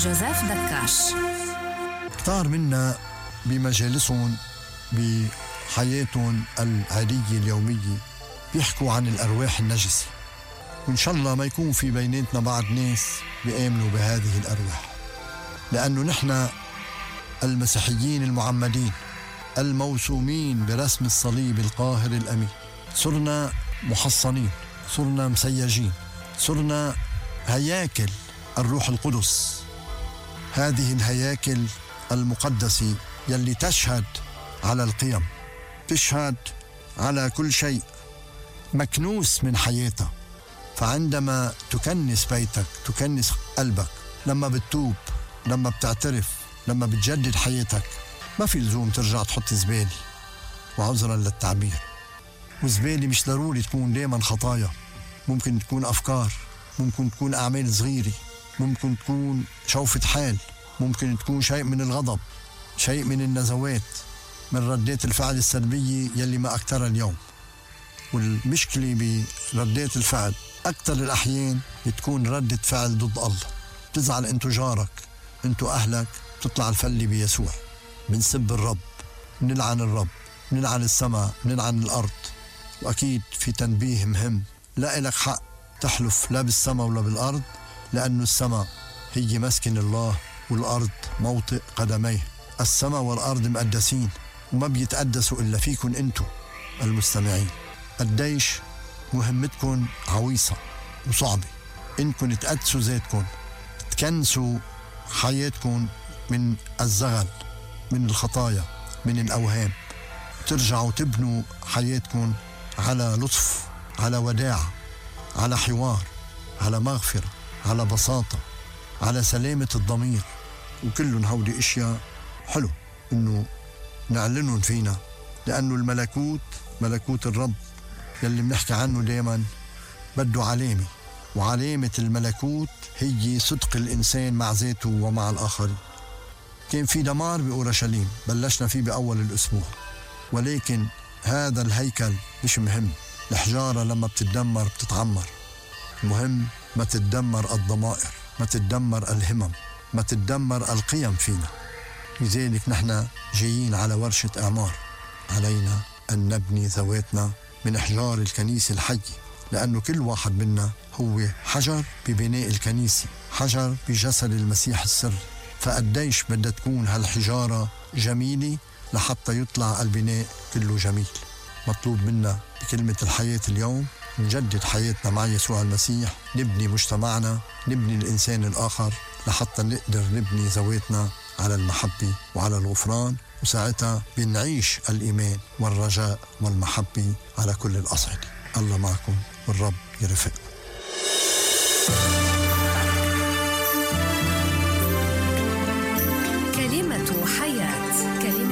جوزيف دكاش. كتار منا بمجالسهم بحياتهم العادية اليومية بيحكوا عن الأرواح النجسة، وإن شاء الله ما يكون في بيناتنا بعض ناس بيآمنوا بهذه الأرواح، لأنه نحن المسيحيين المعمدين الموسومين برسم الصليب القاهر الأمين صرنا محصنين، صرنا مسيجين، صرنا هياكل الروح القدس، هذه الهياكل المقدسة يلي تشهد على القيم، تشهد على كل شيء مكنوس من حياتها. فعندما تكنس بيتك، تكنس قلبك، لما بتتوب، لما بتعترف، لما بتجدد حياتك، ما في لزوم ترجع تحط زبالة، وعذرا للتعبير. وزبالة مش ضروري تكون دايما خطايا، ممكن تكون أفكار، ممكن تكون أعمال صغيرة، ممكن تكون شوفة حال، ممكن تكون شيء من الغضب، شيء من النزوات، من ردات الفعل السلبية يلي ما أكترها اليوم. والمشكلة بردات الفعل أكتر الأحيان بتكون ردة فعل ضد الله. تزعل أنتو جارك، أنتو أهلك، تطلع الفلة بيسوع، بنسب الرب، بنلعن الرب، بنلعن السماء، بنلعن الأرض. وأكيد في تنبيه مهم، لا إلك حق تحلف لا بالسماء ولا بالأرض، لأنه السماء هي مسكن الله والأرض موطئ قدميه. السماء والأرض مقدسين وما بيتقدسوا إلا فيكن أنتو المستمعين. قديش مهمتكن عويصة وصعبة، إنكن تقدسوا ذاتكن، تكنسوا حياتكن من الزغل، من الخطايا، من الأوهام، ترجعوا تبنوا حياتكن على لطف، على وداعة، على حوار، على مغفرة، على بساطة، على سلامة الضمير. وكلهم هودي إشياء حلو إنه نعلنهم فينا، لأنه الملكوت، ملكوت الرب يلي بنحكي عنه دايما، بده علامة، وعلامة الملكوت هي صدق الإنسان مع ذاته ومع الآخرين. كان في دمار بأورشليم بلشنا فيه بأول الأسبوع، ولكن هذا الهيكل مش مهم. الحجارة لما بتتدمر بتتعمر، مهم ما تتدمر الضمائر، ما تتدمر الهمم، ما تتدمر القيم فينا. لذلك نحن جايين على ورشة إعمار، علينا أن نبني ذواتنا من أحجار الكنيسة الحية، لأنه كل واحد منا هو حجر ببناء الكنيسة، حجر بجسد المسيح السر. فقديش بدها تكون هالحجارة جميلة لحتى يطلع البناء كله جميل. مطلوب منا بكلمة الحياة اليوم نجدد حياتنا مع يسوع المسيح، نبني مجتمعنا، نبني الإنسان الآخر، لحتى نقدر نبني ذواتنا على المحبة وعلى الغفران، وساعتها بنعيش الإيمان والرجاء والمحبة على كل الأصعدة. الله معكم والرب يرفقكم. كلمة حياة.